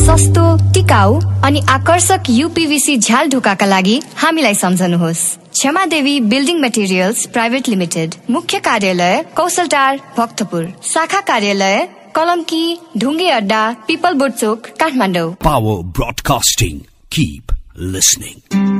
सस्तो, टिकाउ अनि आकर्षक यूपीवीसी झ्याल ढोकाका लागि हामीलाई सम्झनुहोस्। क्षमा देवी बिल्डिङ मटेरियल्स प्राइभेट लिमिटेड, मुख्य कार्यालय कौशलटार भक्तपुर, शाखा कार्यालय कलमकी ढुङ्गे अड्डा पिपलबोट चोक Kathmandu. Power broadcasting, keep listening.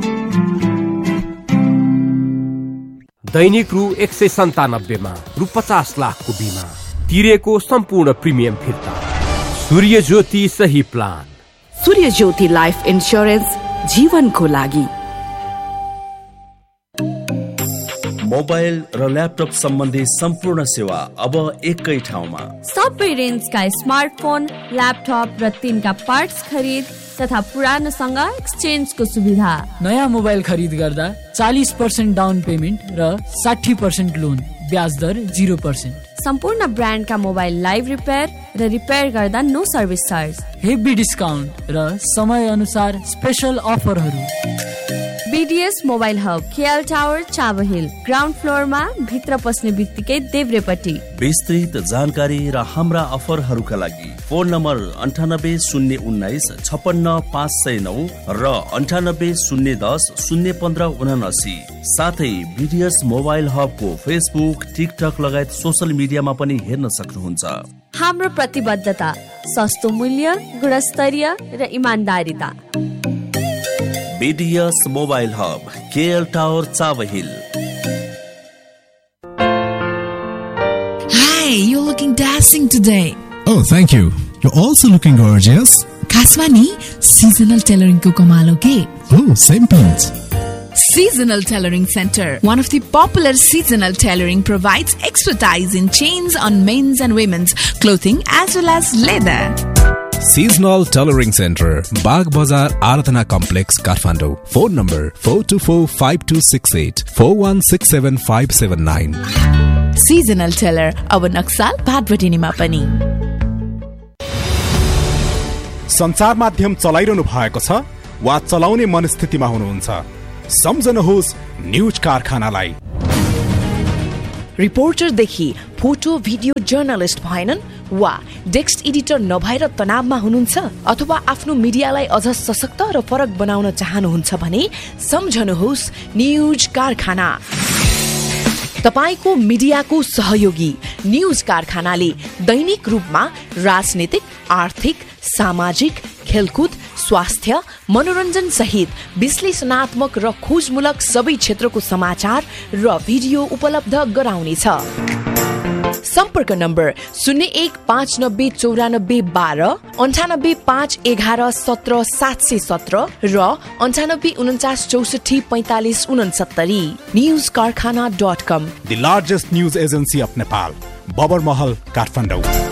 दैनिक रु 197 मा रु 50 लाखको बिमा, तिरेको सम्पूर्ण प्रिमियम फिर्ता। सूर्य ज्योति सही प्लान। सूर्य ज्योति लाइफ इन्स्योरेन्स, जीवनको लागि। मोबाइल र ल्यापटप सम्बन्धी सम्पूर्ण सेवा अब एकै ठाउँमा। सबै रेन्जका स्मार्टफोन, ल्यापटप र तिनका पार्ट्स खरिद तथा पुरानोसँग एक्सचेन्जको सुविधा। नयाँ मोबाइल खरिद गर्दा 40% डाउन पेमेन्ट र 60% लोन, ब्याज दर 0%। सम्पूर्ण ब्रान्डका मोबाइल लाइभ रिपेयर र रिपेयर गर्दा no service charge. Heavy discount र समय अनुसार स्पेशल अफरहरू। BDS mobile hub, KL tower, Chabahil, ground फ्लोरमा, भित्र पस्ने बित्तिकै देब्रेपट्टि। विस्तृत जानकारी र हाम्रा अफरहरूका लागि फोन नम्बर 9801956509 र 9801001579। साथै बीडीएस मोबाइल हबको फेसबुक, टिकटक लगायत सोशल मिडियामा पनि हेर्न सक्नुहुन्छ। हाम्रो प्रतिबद्धता सस्तो मूल्य, गुणस्तरीय र इमानदारिता। BDS Mobile Hub, KL Tower, Chawahil. Hi, you're looking dashing today. Oh, thank you. You're also looking gorgeous. Kaswani, seasonal tailoring ko kamalo ke. Oh, same pinch. Seasonal Tailoring Center, one of the popular seasonal tailoring, provides expertise in chains on men's and women's clothing as well as leather. Seasonal Tailoring Center, Bagh Bazar, Aradhana Complex, Kathmandu. Phone number 424-5268, 4167579. Seasonal Tailor, our Naksal Bhadvatinima pani. सञ्चार माध्यम चलाइरहनु भएको छ वा चलाउने मनस्थितिमा हुनुहुन्छ, सम्झनुहोस् news कारखानालाई। रिपोर्टरदेखि photo video journalist भएनन् वा डेस्क एडिटर नभएर तनावमा हुनुहुन्छ अथवा आफ्नो मिडियालाई अझ सशक्त र फरक बनाउन चाहनुहुन्छ भने सम्झनुहोस् न्यूज कारखाना। तपाईको मिडियाको सहयोगी न्यूज कारखानाले दैनिक रूपमा राजनीतिक, आर्थिक, सामाजिक, खेलकुद, स्वास्थ्य, मनोरञ्जन सहित विश्लेषणात्मक र खोजमूलक सबै क्षेत्रको समाचार र भिडियो उपलब्ध गराउनेछ। सम्पर्क नम्बर 01599492 9851117717 र 9849644569। newskarkhana.com, the largest news agency of Nepal, Babar Mahal, Kathmandu.